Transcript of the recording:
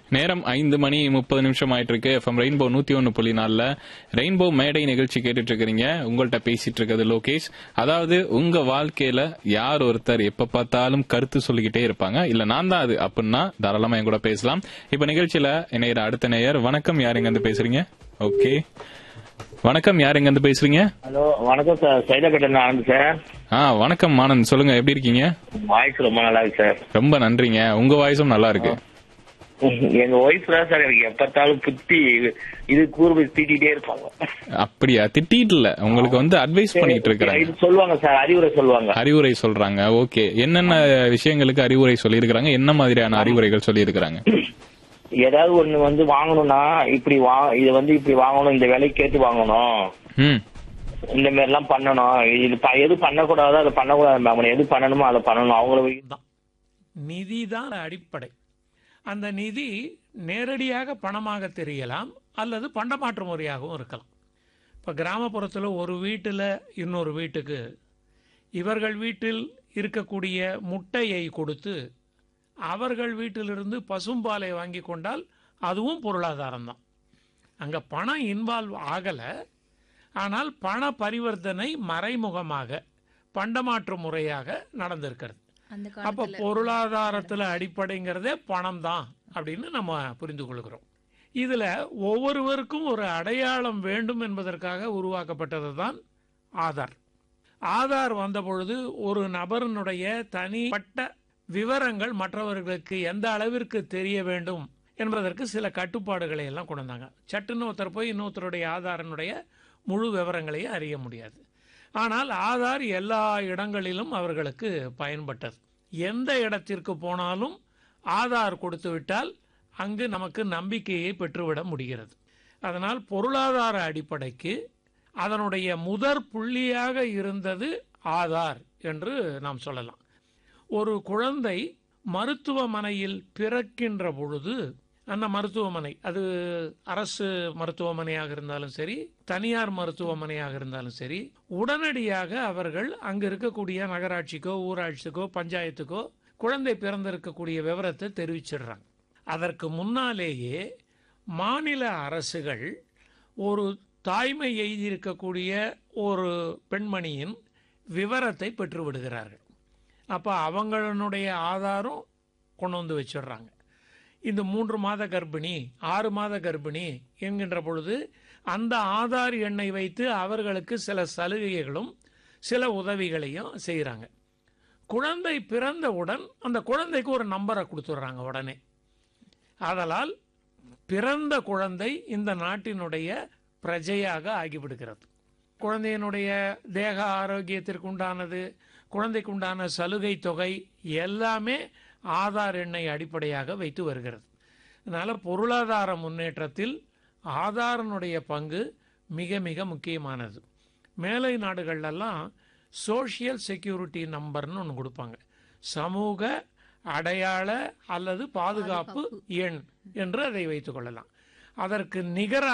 நேரம் 5:30 ஆயிட்டு இருக்கு. எஃப்எம் ரெயின்போ 101.4 ரெயின்போ மேடை நிகழ்ச்சி கேட்டுட்டு இருக்கிறீங்க. உங்கள்கிட்ட பேசிட்டு இருக்கிறது லோகேஷ். அதாவது உங்க வாழ்க்கையில யார் ஒருத்தர் எப்ப பார்த்தாலும் கருத்து சொல்லிக்கிட்டே இருப்பாங்க, இல்ல நான் தான் அது அப்படின்னா தாராளமா என் கூட பேசலாம். இப்ப நிகழ்ச்சியில இணையற அடுத்த நேயர். வணக்கம், யார் எங்க இருந்து பேசுறீங்க? ஓகே, வணக்கம், யார் எங்க இருந்து பேசுறீங்க? ஹலோ, வணக்கம் சார். சைதாப்பேட்டை ஆனந்த் சார். வணக்கம் ஆனந்த், சொல்லுங்க, எப்படி இருக்கீங்க? வாய்ஸ் ரொம்ப நல்லா இருக்கு சார். ரொம்ப நன்றிங்க, உங்க வாய்ஸும் நல்லா இருக்கு. எங்க ஒய்ஃப் தான் சார் எனக்கு எப்பத்தாலும் புத்தி இது கூர்வு திட்டிகிட்டே இருப்பாங்க. அப்படியா? திட்டிட்டு இல்ல, உங்களுக்கு வந்து அட்வைஸ் பண்ணிட்டு இருக்காங்க, சொல்லுவாங்க சார், அறிவுரை சொல்லுவாங்க. அறிவுரை சொல்றாங்க. ஓகே, என்னென்ன விஷயங்களுக்கு அறிவுரை சொல்லி இருக்காங்க? என்ன மாதிரியான அறிவுரைகள் சொல்லி இருக்காங்க? ஏதாவது ஒண்ணு வந்து வாங்கணும்னா இப்படி இது வந்து இப்படி வாங்கணும், இந்த விலை கேட்டு வாங்கணும், இந்த மாதிரி எல்லாம் பண்ணணும், இது எது பண்ணக்கூடாதோ அதை பண்ணக்கூடாது மேம், எது பண்ணணுமோ அதை பண்ணணும். அவங்கள நிதி தான் அடிப்படை. அந்த நிதி நேரடியாக பணமாக தெரியலாம் அல்லது பண்டமாற்று முறையாகவும் இருக்கலாம். இப்போ கிராமப்புறத்தில் ஒரு வீட்டில் இன்னொரு வீட்டுக்கு இவர்கள் வீட்டில் இருக்கக்கூடிய முட்டையை கொடுத்து அவர்கள் வீட்டிலிருந்து பசும்பாலை வாங்கி கொண்டால் அதுவும் பொருளாதாரம் தான். அங்கே பணம் இன்வால்வ் ஆகலை, ஆனால் பண பரிவர்த்தனை மறைமுகமாக பண்டமாற்று முறையாக நடந்திருக்கிறது. அப்ப பொருளாதாரத்துல அடிப்படைங்கிறதே பணம் தான் அப்படின்னு நம்ம புரிந்து கொள்கிறோம். இதுல ஒவ்வொருவருக்கும் ஒரு அடையாளம் வேண்டும் என்பதற்காக உருவாக்கப்பட்டது தான் ஆதார். ஆதார் வந்த பொழுது ஒரு நபரினுடைய தனிப்பட்ட விவரங்கள் மற்றவர்களுக்கு எந்த அளவிற்கு தெரிய வேண்டும் என்பதற்கு சில கட்டுப்பாடுகளை எல்லாம் கொண்டு வந்தாங்க. சட்டுன்னு ஒருத்தர் போய் இன்னொருத்தருடைய ஆதாரனுடைய முழு விவரங்களையும் அறிய முடியாது. ஆனால் ஆதார் எல்லா இடங்களிலும் அவர்களுக்கு பயன்பட்டது. எந்த இடத்திற்கு போனாலும் ஆதார் கொடுத்து விட்டால் அங்கு நமக்கு நம்பிக்கையை பெற்றுவிட முடிகிறது. அதனால் பொருளாதார அடிப்படைக்கு அதனுடைய முதற் புள்ளியாக இருந்தது ஆதார் என்று நாம் சொல்லலாம். ஒரு குழந்தை மருத்துவமனையில் பிறக்கின்ற பொழுது அந்த மருத்துவமனை, அது அரசு மருத்துவமனையாக இருந்தாலும் சரி, தனியார் மருத்துவமனையாக இருந்தாலும் சரி, உடனடியாக அவர்கள் அங்கு இருக்கக்கூடிய நகராட்சிக்கோ ஊராட்சிக்கோ பஞ்சாயத்துக்கோ குழந்தை பிறந்திருக்கக்கூடிய விவரத்தை தெரிவிச்சிடுறாங்க. அதற்கு முன்னாலேயே மாநில அரசுகள் ஒரு தாய்மை எய்தியிருக்கக்கூடிய ஒரு பெண்மணியின் விவரத்தை பெற்று விடுகிறார்கள். அப்போ அவங்களுடைய ஆதாரம் கொண்டு வந்து வச்சிடுறாங்க. இந்த 3 மாத கர்ப்பிணி 6 மாத கர்ப்பிணி என்கின்ற பொழுது அந்த ஆதார் எண்ணை வைத்து அவர்களுக்கு சில சலுகைகளும் சில உதவிகளையும் செய்கிறாங்க. குழந்தை பிறந்தவுடன் அந்த குழந்தைக்கு ஒரு நம்பரை கொடுத்துட்றாங்க உடனே. ஆதலால் பிறந்த குழந்தை இந்த நாட்டினுடைய பிரஜையாக ஆகிவிடுகிறது. குழந்தையினுடைய தேக ஆரோக்கியத்திற்கு உண்டானது, குழந்தைக்கு உண்டான சலுகை தொகை எல்லாமே ஆதார் எண்ணை அடிப்படையாக வைத்து வருகிறது. அதனால் பொருளாதார முன்னேற்றத்தில் ஆதாரனுடைய பங்கு மிக மிக முக்கியமானது. மேலை நாடுகள்லாம் சோஷியல் செக்யூரிட்டி நம்பர்னு ஒன்று கொடுப்பாங்க. சமூக அடையாள அல்லது பாதுகாப்பு எண் என்று அதை வைத்துக் கொள்ளலாம். அதற்கு நிகர